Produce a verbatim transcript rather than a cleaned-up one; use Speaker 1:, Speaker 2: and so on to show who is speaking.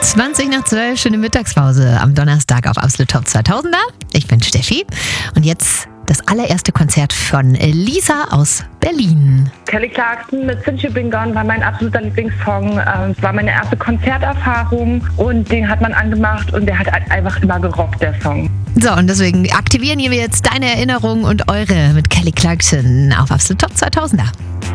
Speaker 1: zwanzig nach zwölf, schöne Mittagspause am Donnerstag auf Absolut Top zweitausender. Ich bin Steffi und jetzt das allererste Konzert von Lisa aus Berlin.
Speaker 2: Kelly Clarkson mit Since You've Been Gone war mein absoluter Lieblingssong. Es war meine erste Konzerterfahrung und den hat man angemacht und der hat einfach immer gerockt, der Song.
Speaker 1: So, und deswegen aktivieren wir jetzt deine Erinnerungen und eure mit Kelly Clarkson auf Absolut Top zweitausender.